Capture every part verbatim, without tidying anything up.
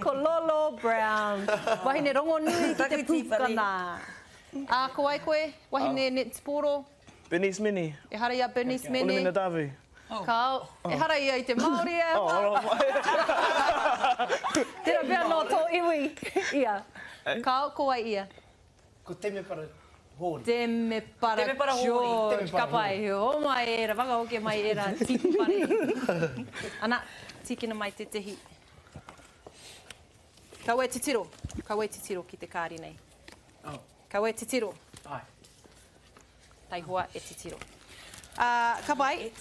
ko Lolo Brown. Wahine rongo nui ki te pūkana. A ko ai koe, wahine net sporo. Bernice Mini. E hara ia Bernice Mini. Ona mina Davi. Ka, e hara ia i te Māori e. Tera pia no tō iwi. Ia. Ka, ko ai ia. Ko Teme Para Hori. Teme Para Teme Para Hori. George. Ka pai, o mai era, wakaoke mai era, tipu pare. Ana, tikina mai te tehi. Ka ue titiro. Ka ue titiro ki te kāri nei. Ka ue titiro. Ai. Tai hoa e titiro. Uh, ka pai.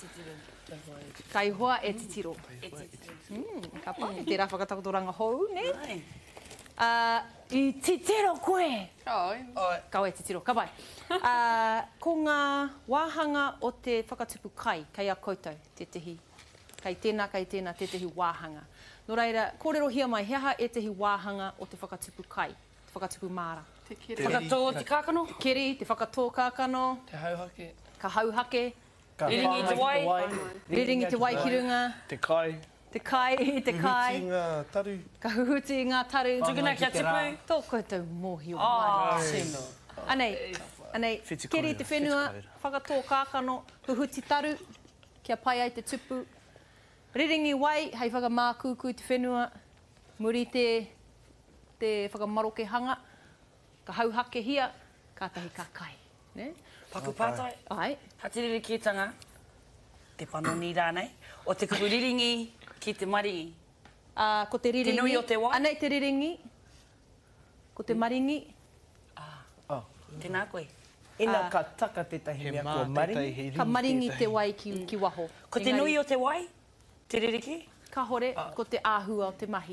Kai hoa e titiro. Mm, ka pai. Tērā whakatakotoranga hou, ne? Uh, I titiro koe. Oi. Ka ue titiro. Ka pai. Uh, ko ngā wāhanga o te whakatupu kai, kai a koutou, te tehi. Kai tēnā, kai tēnā, te tehi wāhanga. Nō reira, kōrero hia mai, heha e tehi wāhanga o te whakatupu kai, te whakatupu māra. Te kere. Whakatō te kākano. Keri, te whakatō kākano. Te hauhake. Ka hauhake. Riringi te wai. Riringi te wai ki runga. Te kai. Te kai, te kai. Huhuti ngā taru. Ka huhuti ngā taru. Tukuna kia tipu. Tō koutou mōhi o Oh, mai. sino. Anei, anei, Whiti keri kōrero, te whenua, whiti kōrero. whakatō kākano, huhuti taru, kia pai ai te tupu. Riringi wai, hei whakamākūkū te whenua, muri te, te whakamaroke hanga, ka hauhake hia, kātahi ka kai. Ne? Paku pātai. Ai, Hatiriri ki tanga. Te panoni rānei. O te kupu riringi ki te maringi. uh, ko te riringi. Te nui o te wai? Anei te riringi, ko te maringi. Oh. Tēnā koe. Ina ka taka tētahi mea kua maringi. Ka maringi te wai ki, ki waho. Ko te nui o te wai? Te ririki? Ka hore, ko te āhua o te mahi.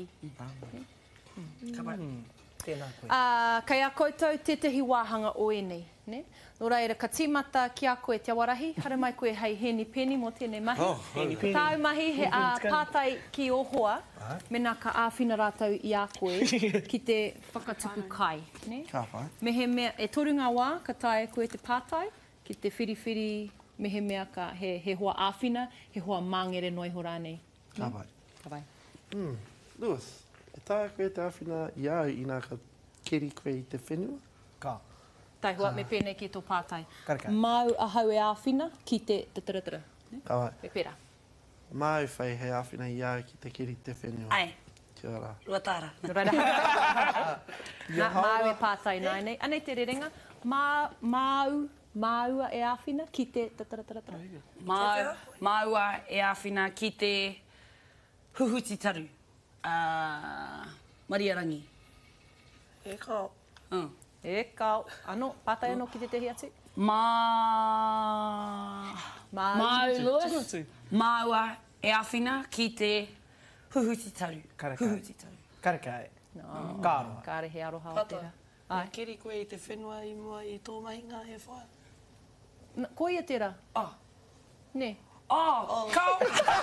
Ka pai. Tēnā koe. Uh, kai a koutou te tehi wāhanga o enei. Ne? Nō reira, ka tīmata ki a koe te awarahi, hara mai koe hei heni peni mō tēnei mahi. Oh, heni peni. Tāu mahi he a pātai ki o hoa, mena ka āwhina rātou i a koe ki te whakatupu kai. Ne? Ka pai. Mehe mea, e toru ngā wā, ka tae koe te pātai, ki te whiriwhiri, mehe mea ka he, he hoa āwhina, he hoa māngere noi ho rānei. Ka pai. Ka vai. Mm. Lewis, e tā koe te awhina i au i nā ka keri koe i te whenua? Ka. Tai hoa me pēnei ki tō pātai. Karakai. Mau ahau e āwhina ki te tataratara. Ka wai. Me pera. Māu whai hei awhina i au ki te keri te whenua. Ai. Kia ora. Ruatara. Nā, mau e pātai nai nei. Anei te rerenga, mā, mau, maua e āwhina ki te tataratara. Mau, maua e āwhina ki te huhuti taru. Uh, Mariarangi. E kao. Mm. E kao, ano, pātai anō ki te tehi atu? Ma... Mau. Mau Lewis. Maua e āwhina ki te huhuti taru. Karakai. Huhuti taru. Karakai. No. Kāroa. Kāre he aroha o tērā. Ai. Keri koe i te whenua i mua i tō mahinga he whai. N- Ko ia tērā? Oh. Ne. Oh, kau!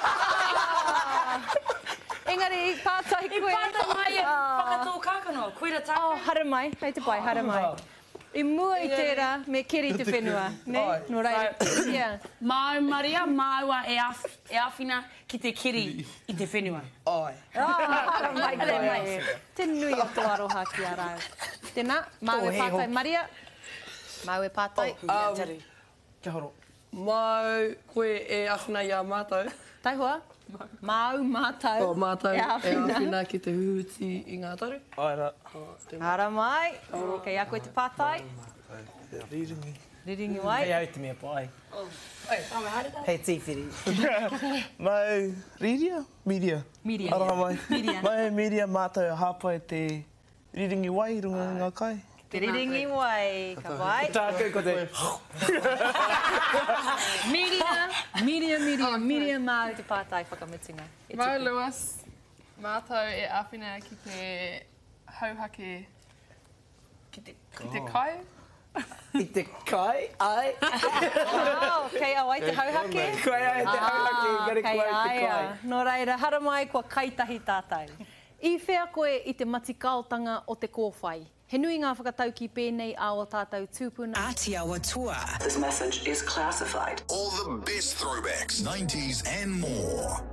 Engari, i pātai I koe. pātai mai e whakatō kākano. Koira tāku. Oh, hara mai, hei te pai, hara mai. I mua i tērā, me keri te whenua. Ne? Ai. No reira. Yeah. Mau Maria, maua e, awh, e awhina ki te kiri i te whenua. Ai. Ah, hara mai, hara mai. Te nui o tō aroha ki a rau. Tēnā, mau Tō e he pātai hoki. Maria. Mau e pātai. Um, taru. Kia horo. Mau koe e awhina i a mātou. Tai hoa? Mau mātau. O mātou E e awhina. awhina ki te huhuti i ngā taru. Aira. Hara mai. Kei a koe te pātai. Riringi. Riringi wai. Hei au te mea pai. Hei tīwhiri. Mai riria? Media. Media. Aroha mai. Media. Mai media mātou e hāpai te riringi wai runga ngā kai. Te riringi wai. Ka wai. Tāku ko te... Media. Media, media, media mau te pātai whakamutunga. E Mau tuku. Lewis, mātou e āwhina ki te hauhake Ki te... ki te kai. I te kai, ai. Wow, kei au ai te hauhake. Kai ai te hauhake, gare kei koe te ai kai. a. Nō reira, hara mai kua kaitahi tātai. I whea koe i te matikaotanga o te kōwhai. He nui ngā whakatau ki pēnei a o tātou tūpuna. Ātiawa Tour. This message is classified. All the best throwbacks, nineties and more.